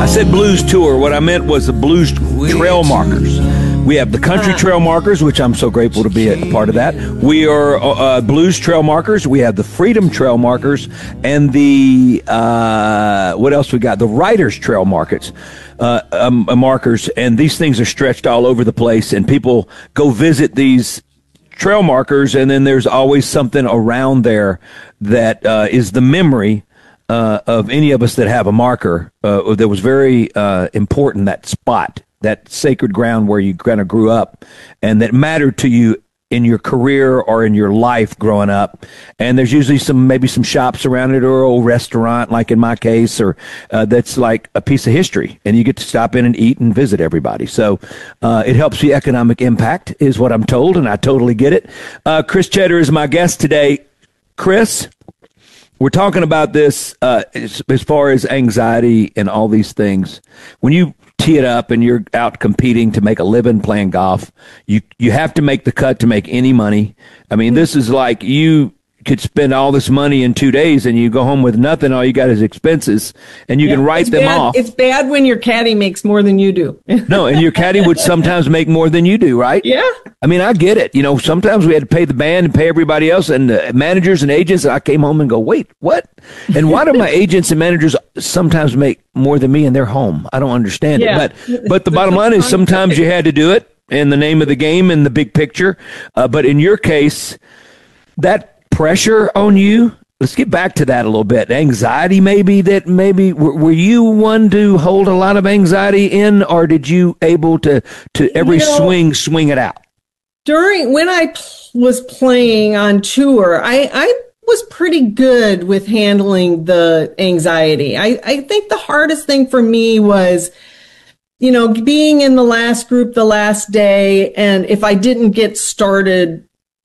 said blues tour. What I meant was the blues trail markers. We have the country trail markers, which I'm so grateful to be a part of that. We are blues trail markers. We have the freedom trail markers and the, what else we got? The writers trail markers. And these things are stretched all over the place, and people go visit these trail markers, and then there's always something around there that is the memory of any of us that have a marker that was very important, that spot, that sacred ground where you kind of grew up and that mattered to you in your career or in your life growing up. And there's usually maybe some shops around it or a old restaurant, like in my case, or that's like a piece of history, and you get to stop in and eat and visit everybody. So it helps the economic impact is what I'm told, and I totally get it. Chris Cheddar is my guest today. Chris, we're talking about this as far as anxiety and all these things. When you tee it up and you're out competing to make a living playing golf, you have to make the cut to make any money. I mean, this is like you could spend all this money in 2 days and you go home with nothing. All you got is expenses, and you can write them off. It's bad when your caddy makes more than you do. No, and your caddy would sometimes make more than you do, right? Yeah. I mean, I get it. You know, sometimes we had to pay the band and pay everybody else and managers and agents. I came home and go, wait, what? And why do my agents and managers sometimes make more than me and they're home? I don't understand it. But the bottom line is sometimes you had to do it in the name of the game and the big picture. But in your case, that pressure on you, let's get back to that a little bit. Anxiety, maybe were you one to hold a lot of anxiety in, or did you able to every swing it out? When I was playing on tour, I was pretty good with handling the anxiety. I think the hardest thing for me was, being in the last group the last day, and if I didn't get started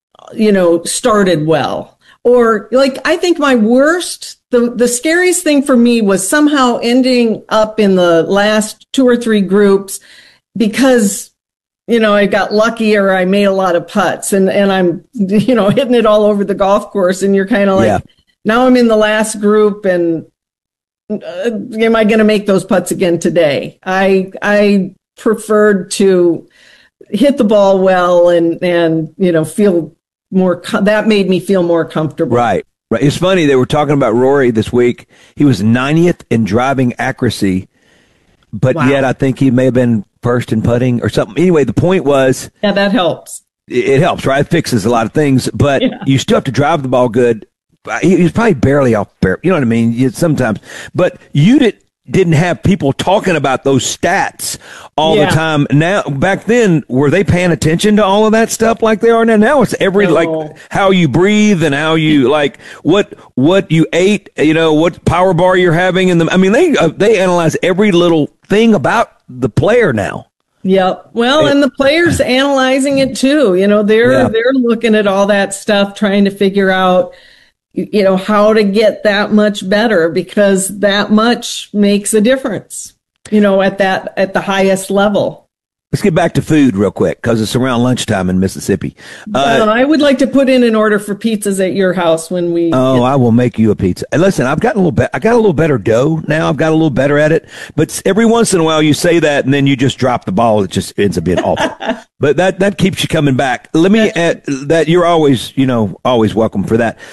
well. Or I think my worst, the scariest thing for me was somehow ending up in the last 2 or 3 groups because, I got lucky or I made a lot of putts and I'm, hitting it all over the golf course, and you're kind of like, now I'm in the last group, and am I going to make those putts again today? I preferred to hit the ball well and feel more, that made me feel more comfortable. Right. It's funny. They were talking about Rory this week. He was 90th in driving accuracy, but yet I think he may have been first in putting or something. Anyway, the point was. Yeah, that helps. It helps, right? It fixes a lot of things, but you still have to drive the ball good. He was probably barely off, you know what I mean? Sometimes, but you didn't have people talking about those stats all the time. Now, back then, were they paying attention to all of that stuff like they are now? Now it's like how you breathe and how you what you ate, what power bar you're having. They analyze every little thing about the player now. Yep. Well, and the players analyzing it too. They're looking at all that stuff, trying to figure out, how to get that much better, because that much makes a difference, at the highest level. Let's get back to food real quick, because it's around lunchtime in Mississippi. I would like to put in an order for pizzas at your house when we. Oh, I will make you a pizza. And listen, I got a little better dough now. I've got a little better at it. But every once in a while, you say that, and then you just drop the ball. It just ends up being awful. But that keeps you coming back. Let me add that you're always, always welcome for that.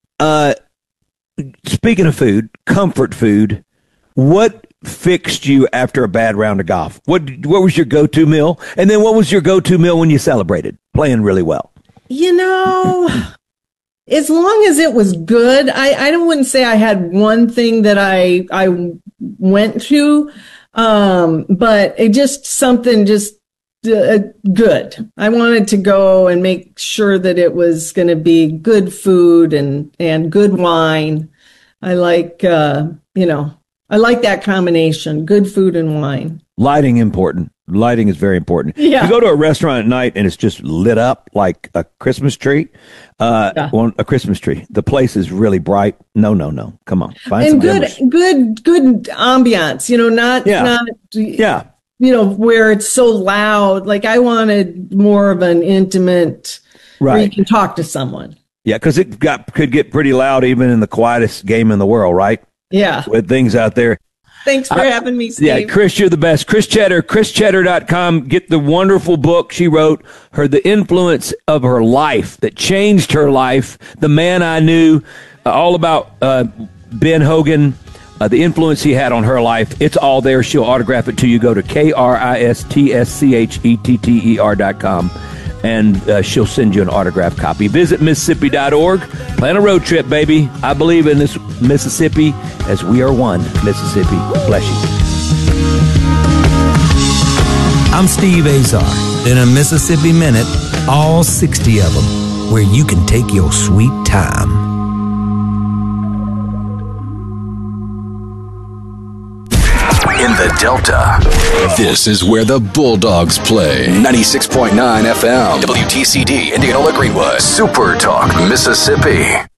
Speaking of food, comfort food, what fixed you after a bad round of golf? What was your go-to meal? And then what was your go-to meal when you celebrated playing really well? As long as it was good, I wouldn't say I had one thing that I went to, but it just something just good. I wanted to go and make sure that it was going to be good food and good wine. I like, I like that combination, good food and wine. Lighting is very important. Yeah. You go to a restaurant at night and it's just lit up like a Christmas tree. A Christmas tree. The place is really bright. No. Come on. Find some good ambiance, where it's so loud. Like I wanted more of an intimate, where you can talk to someone. Yeah, because could get pretty loud even in the quietest game in the world, right? Yeah. With things out there. Thanks for having me, Steve. Yeah, Chris, you're the best. Chris Cheddar, chrischeddar.com. Get the wonderful book she wrote, the influence of her life that changed her life. The Man I Knew, all about Ben Hogan, the influence he had on her life. It's all there. She'll autograph it to you. Go to KRISTSCHETTER.com. And she'll send you an autographed copy. Visit Mississippi.org. Plan a road trip, baby. I believe in this Mississippi as we are one Mississippi. Bless you. I'm Steve Azar. In a Mississippi Minute, all 60 of them, where you can take your sweet time. In the Delta, this is where the Bulldogs play. 96.9 FM, WTCD, Indianola Greenwood, Super Talk, Mississippi.